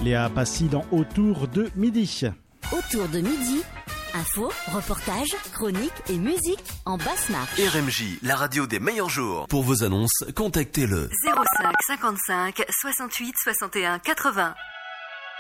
Léa Passy dans Autour de midi. Autour de midi, infos, reportages, chroniques et musique en Basse-Marche. RMJ, la radio des meilleurs jours. Pour vos annonces, contactez le 05 55 68 61 80.